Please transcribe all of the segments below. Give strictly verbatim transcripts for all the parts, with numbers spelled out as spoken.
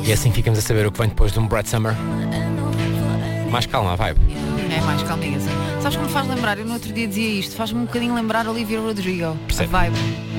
E assim ficamos a saber o que vem depois de um Brad Summer. Mais calma, a vibe. É mais calminha, assim. Sabes como me faz lembrar? Eu no outro dia dizia isto. Faz-me um bocadinho lembrar Olivia Rodrigo. Percebe. A vibe.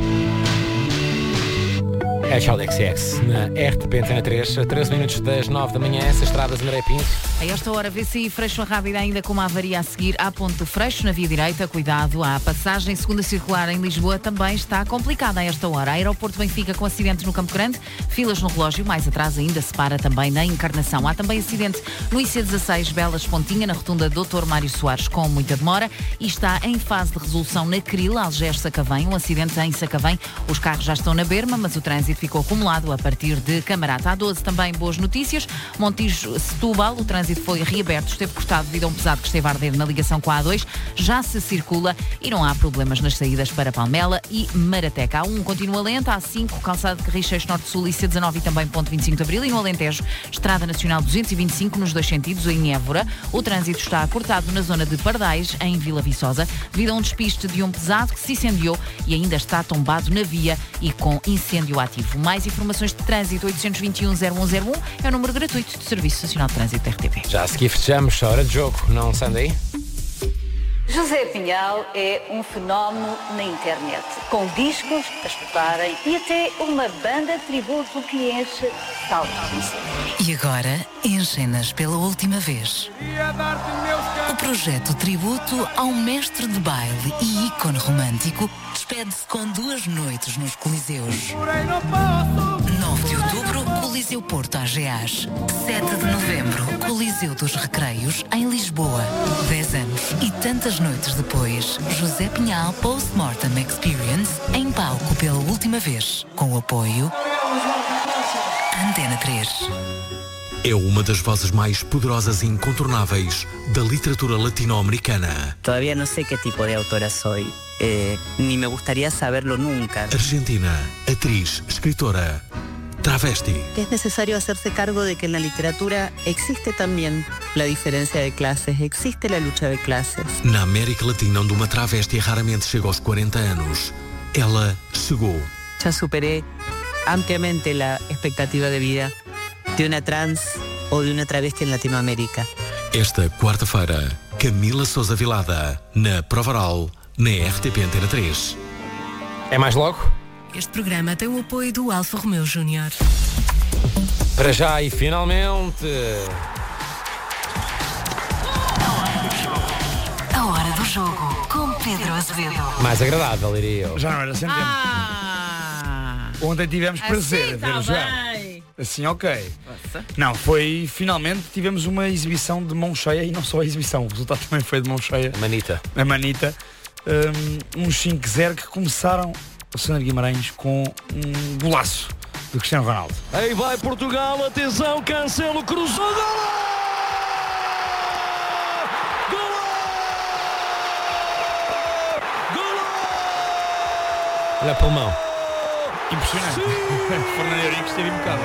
É Charlie X C X na R T P Antena três, a treze minutos das nove da manhã, essas estradas André Pinto. A esta hora vê-se aí Freixo Rábida ainda com uma avaria a seguir à Ponte do Freixo, na via direita, cuidado, à passagem segunda circular em Lisboa também está complicada a esta hora. Aeroporto Benfica com acidente no Campo Grande, filas no relógio, mais atrás ainda se para também na Encarnação. Há também acidente no I C dezasseis, Belas Pontinha, na rotunda doutor Mário Soares com muita demora e está em fase de resolução na Cril, Algés Sacavém, um acidente em Sacavém. Os carros já estão na berma, mas o trânsito ficou acumulado a partir de Camarata. A doze também boas notícias. Montijo Setúbal, o trânsito foi reaberto, esteve cortado devido a um pesado que esteve a arder na ligação com a A dois, já se circula e não há problemas nas saídas para Palmela e Marateca. A um continua lenta, a cinco, calçada de Carris Norte-Sul e C dezanove e também ponto vinte e cinco de Abril e no Alentejo, Estrada Nacional duzentos e vinte e cinco nos dois sentidos em Évora. O trânsito está cortado na zona de Pardais, em Vila Viçosa, devido a um despiste de um pesado que se incendiou e ainda está tombado na via e com incêndio ativo. Mais informações de trânsito, oito dois um, zero um zero um, é o número gratuito do Serviço Nacional de Trânsito da R T P. Já a seguir fechamos, hora de jogo, não saiam daí? José Pinhal é um fenómeno na internet, com discos a escutarem e até uma banda de tributo que enche salas. E agora, enchem-nas pela última vez. O projeto tributo ao mestre de baile e ícone romântico despede-se com duas noites nos Coliseus. nove de outubro, Coliseu Porto Ageás. sete de novembro, Coliseu dos Recreios, em Lisboa. dez anos e tantas noites depois, José Pinhal Post-Mortem Experience, em palco pela última vez, com o apoio Antena três. É uma das vozes mais poderosas e incontornáveis da literatura latino-americana. Todavía no sé qué tipo de autora soy, eh, ni me gustaría saberlo nunca. Argentina, atriz, escritora, travesti. Es necesario hacerse cargo de que en la literatura existe también la diferencia de clases, existe la lucha de clases. Na América Latina, onde uma travesti raramente chega aos quarenta anos, ela chegou. Ya superé ampliamente la expectativa de vida de una trans ou de una travesti en Latinoamérica. Esta quarta-feira, Camila Sousa Vilada, na Provaral, na R T P Antena três. É mais logo? Este programa tem o apoio do Alfa Romeo Júnior. Para já e finalmente... A hora do jogo, com Pedro Azevedo. Mais agradável, diria eu. Já não era sempre tempo. Ah! Ontem tivemos prazer Assim a ver tá o jogo. bem. Assim, ok. Nossa. Não, foi, finalmente, tivemos uma exibição de mão cheia e não só a exibição, o resultado também foi de mão cheia. A manita. A manita. Um, uns cinco zero que começaram o Sandro Guimarães com um golaço do Cristiano Ronaldo. Aí vai Portugal, atenção, Cancelo, cruzou, gol! Olha para o mão. Impressionante. Fernando Henrique esteve impecável.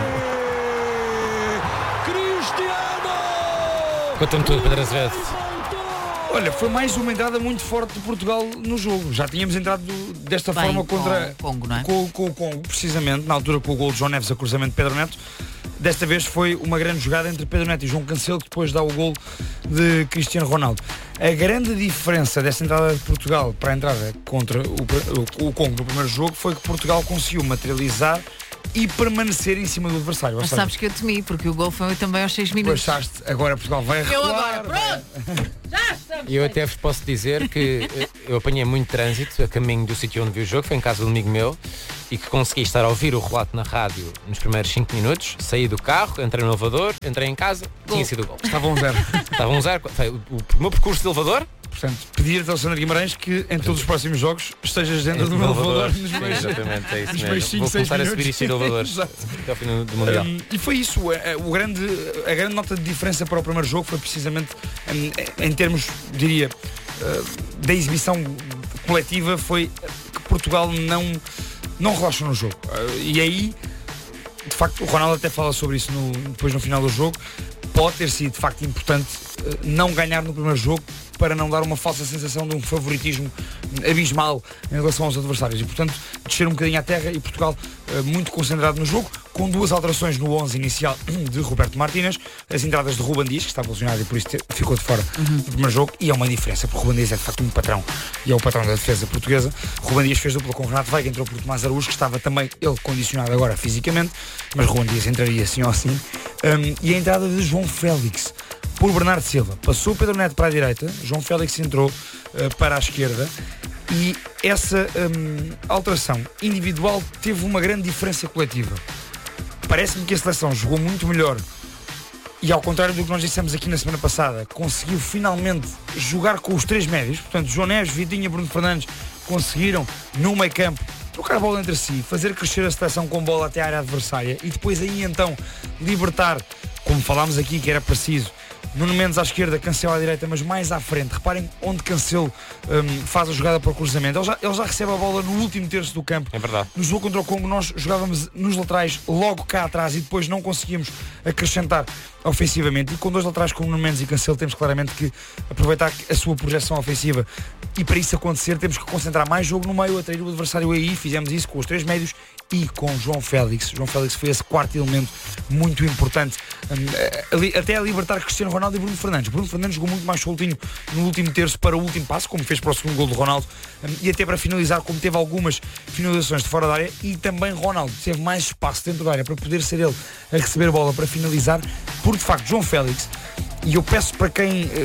Cristiano! Conta-me tudo, Pedro Azevedo. Olha, foi mais uma entrada muito forte de Portugal no jogo. Já tínhamos entrado desta Bem, forma contra com o Congo, não é? com, com o Congo, precisamente, na altura com o gol de João Neves a cruzamento de Pedro Neto. Desta vez foi uma grande jogada entre Pedro Neto e João Cancelo, que depois dá o gol de Cristiano Ronaldo. A grande diferença desta entrada de Portugal para a entrada contra o, o, o Congo no primeiro jogo foi que Portugal conseguiu materializar e permanecer em cima do adversário. Mas sabes que eu temi, porque o gol foi também aos seis minutos. Tu achaste, agora Portugal vai recuar. Eu agora, pronto! Já estamos! E eu até vos posso dizer que eu apanhei muito trânsito a caminho do sítio onde vi o jogo, foi em casa de um amigo meu, e que consegui estar a ouvir o relato na rádio nos primeiros cinco minutos, saí do carro, entrei no elevador, entrei em casa, gol. Tinha sido o gol. Estava um zero. Estava um zero. Foi o, o meu percurso de elevador. Portanto, pedir-te ao Sandro Guimarães que em todos os próximos jogos estejas dentro é, do meu elevador nos meios. Exatamente, é isso nos mesmo. cinco, Vou começar minutos. a subir isto em elevadores até ao fim do, do Mundial. Um, e foi isso. O grande, a grande nota de diferença para o primeiro jogo foi precisamente em, em termos, diria, da exibição coletiva, foi que Portugal não, não relaxa no jogo. E aí, de facto, o Ronaldo até fala sobre isso no, depois no final do jogo. Pode ter sido de facto importante não ganhar no primeiro jogo para não dar uma falsa sensação de um favoritismo abismal em relação aos adversários e, portanto, descer um bocadinho à terra e Portugal muito concentrado no jogo, com duas alterações no onze inicial de Roberto Martínez, as entradas de Ruben Dias, que estava lesionado e por isso ficou de fora uhum. do primeiro jogo, e é uma diferença, porque Ruben Dias é de facto um patrão, e é o patrão da defesa portuguesa. Ruben Dias fez dupla com Renato Veiga, entrou por Tomás Araújo, que estava também ele condicionado agora fisicamente, mas Ruben Dias entraria assim ou assim, um, e a entrada de João Félix por Bernardo Silva. Passou Pedro Neto para a direita, João Félix entrou uh, para a esquerda, e essa um, alteração individual teve uma grande diferença coletiva. Parece-me que a seleção jogou muito melhor e, ao contrário do que nós dissemos aqui na semana passada, conseguiu finalmente jogar com os três médios. Portanto, João Neves, Vitinha, Bruno Fernandes conseguiram, no meio campo, trocar a bola entre si, fazer crescer a seleção com bola até a área adversária e depois aí então libertar, como falámos aqui que era preciso, Nuno Mendes à esquerda, Cancelo à direita, mas mais à frente. Reparem onde Cancelo um, faz a jogada para o cruzamento. Ele já, ele já recebe a bola no último terço do campo. É verdade. No jogo contra o Congo nós jogávamos nos laterais logo cá atrás e depois não conseguíamos acrescentar ofensivamente. E com dois laterais como Nuno Mendes e Cancelo temos claramente que aproveitar a sua projeção ofensiva. E para isso acontecer temos que concentrar mais jogo no meio, atrair o adversário aí. Fizemos isso com os três médios e com João Félix. João Félix foi esse quarto elemento muito importante, um, até a libertar Cristiano Ronaldo e Bruno Fernandes. Bruno Fernandes jogou muito mais soltinho no último terço para o último passo, como fez para o segundo gol do Ronaldo, um, e até para finalizar, como teve algumas finalizações de fora da área, e também Ronaldo teve mais espaço dentro da área para poder ser ele a receber a bola para finalizar, porque de facto João Félix, e eu peço para quem uh,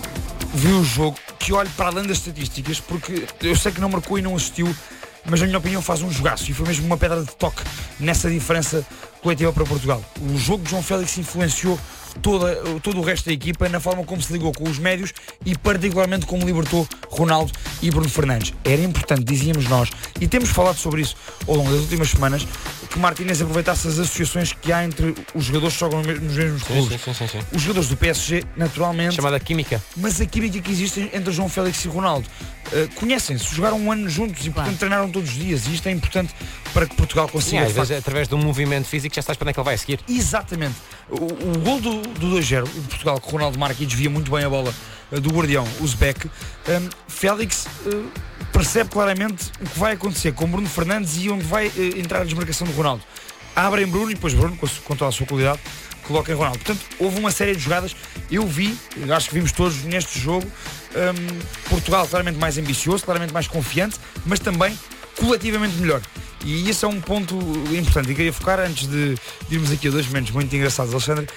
viu o jogo que olhe para além das estatísticas, porque eu sei que não marcou e não assistiu, mas na minha opinião faz um jogaço e foi mesmo uma pedra de toque nessa diferença coletiva para Portugal. O jogo de João Félix influenciou toda, todo o resto da equipa na forma como se ligou com os médios e particularmente como libertou Ronaldo e Bruno Fernandes. Era importante, dizíamos nós, e temos falado sobre isso ao longo das últimas semanas, que Martínez aproveitasse as associações que há entre os jogadores que jogam nos mesmos clubes. Sim, sim, sim, sim. Os jogadores do P S G, naturalmente, chamada química, mas a química que existe entre João Félix e Ronaldo, uh, conhecem-se, jogaram um ano juntos e portanto treinaram todos os dias, e isto é importante para que Portugal consiga. Sim, às vezes, através de um movimento físico já sabes para onde é que ele vai seguir. Exatamente. O, o gol do, do dois zero de Portugal, que o Ronaldo marca e desvia muito bem a bola uh, do guardião Uzbek, um, Félix uh, percebe claramente o que vai acontecer com Bruno Fernandes e onde vai uh, entrar a desmarcação do Ronaldo. Abre em Bruno e depois Bruno, com, com toda a sua qualidade, coloca em Ronaldo. Portanto, houve uma série de jogadas. Eu vi, acho que vimos todos neste jogo, um, Portugal claramente mais ambicioso, claramente mais confiante, mas também coletivamente melhor. E esse é um ponto importante. E queria focar, antes de, de irmos aqui a dois momentos muito engraçados, Alexandre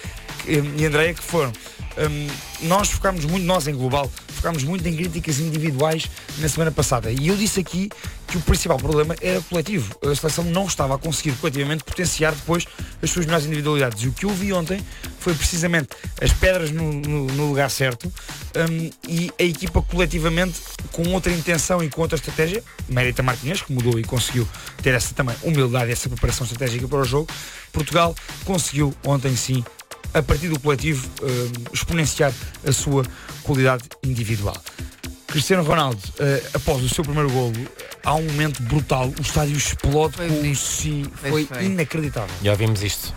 e Andréia, que foram um, nós focámos muito, nós em global focámos muito em críticas individuais na semana passada, e eu disse aqui que o principal problema era coletivo. A seleção não estava a conseguir coletivamente potenciar depois as suas melhores individualidades, e o que eu vi ontem foi precisamente as pedras no, no, no lugar certo, um, e a equipa coletivamente com outra intenção e com outra estratégia. Mérito a Martínez, que mudou e conseguiu ter essa também humildade, essa preparação estratégica para o jogo. Portugal conseguiu ontem sim, a partir do coletivo, uh, exponenciar a sua qualidade individual. Cristiano Ronaldo, uh, após o seu primeiro golo, há um momento brutal, o estádio explode foi com si, foi, foi inacreditável. Já vimos isto.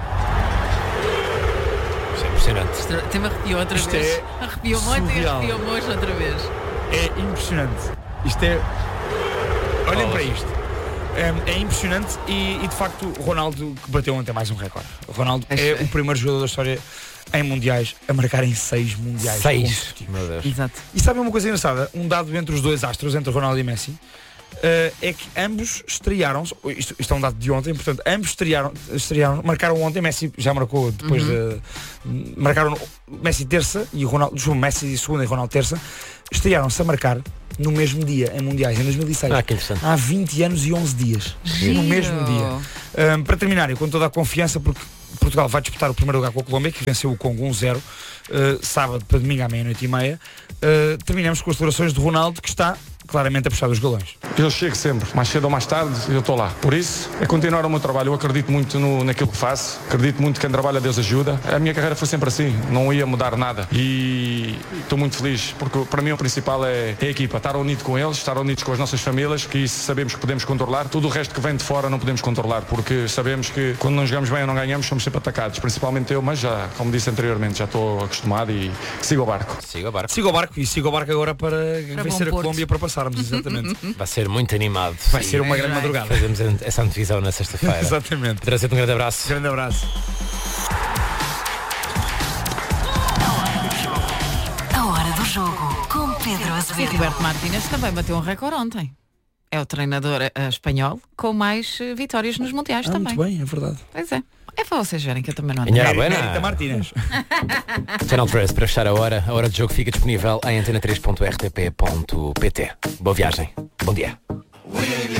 Isto é impressionante. Até-me arrepiou outra isto vez. É arrepiou-me ontem e arrepiou-me hoje outra vez. É impressionante. Isto é... Olhem para isto. É, é impressionante e, e de facto o Ronaldo, que bateu ontem mais um recorde. O Ronaldo é, é o primeiro jogador da história em mundiais a marcar em seis mundiais. Seis? Meu Deus. Exato. E sabem uma coisa engraçada? Um dado entre os dois astros, entre Ronaldo e Messi, uh, é que ambos estrearam-se, isto, isto é um dado de ontem, portanto, ambos estrearam, estrearam marcaram ontem. Messi já marcou depois uhum. de... Marcaram Messi terça e o Ronaldo, Messi de segunda e Ronaldo terça, estrearam-se a marcar no mesmo dia, em mundiais, em dois mil e seis. Ah, que interessante. Há vinte anos e onze dias. Giro. No mesmo dia. Um, para terminar, eu com toda a confiança, porque Portugal vai disputar o primeiro lugar com a Colômbia, que venceu o Congo um zero, uh, sábado para domingo à meia-noite e meia. Uh, terminamos com as declarações de Ronaldo, que está claramente a puxar os galões. Eu chego sempre, mais cedo ou mais tarde, eu estou lá. Por isso, é continuar o meu trabalho. Eu acredito muito no, naquilo que faço, acredito muito que quem trabalha, Deus ajuda. A minha carreira foi sempre assim, não ia mudar nada. E estou muito feliz, porque para mim o principal é, é a equipa, estar unido com eles, estar unidos com as nossas famílias, que isso sabemos que podemos controlar. Tudo o resto que vem de fora não podemos controlar, porque sabemos que quando não jogamos bem ou não ganhamos, somos sempre atacados, principalmente eu, mas já, como disse anteriormente, já estou acostumado e sigo o barco. Sigo o barco. Sigo o barco e sigo o barco agora para, para vencer a Colômbia para passar. almoçarmos, exatamente. Vai ser muito animado. Vai ser uma grande madrugada. Fazemos essa antevisão na sexta-feira. Exatamente. Trazer-te um grande abraço. Grande abraço. A hora do jogo com Pedro Azevedo. Roberto Martínez também bateu um recorde ontem. É o treinador uh, espanhol com mais uh, vitórias nos mundiais ah, também. Muito bem, é verdade. Pois é. É para vocês verem que eu também não ando. Enhorabuena. Martínez. Channel três, para fechar a hora. A hora de jogo fica disponível em antena três ponto r t p ponto p t. Boa viagem. Bom dia.